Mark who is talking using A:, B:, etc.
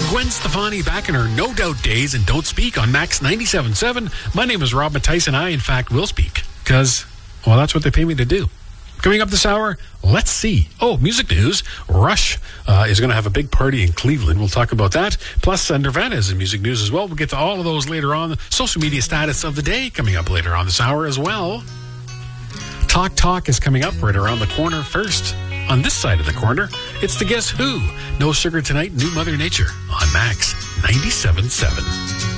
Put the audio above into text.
A: Gwen Stefani back in her No Doubt days and Don't Speak on Max 97.7. My name is Rob Matthijs, I, in fact, will speak. Because, well, that's what they pay me to do. Coming up this hour, let's see. Oh, music news. Rush is going to have a big party in Cleveland. We'll talk about that. Plus, Nirvana is in music news as well. We'll get to all of those later on. Social media status of the day coming up later on this hour as well. Talk is coming up right around the corner. First, on this side of the corner, it's the Guess Who. No Sugar Tonight, New Mother Nature on Max 97.7.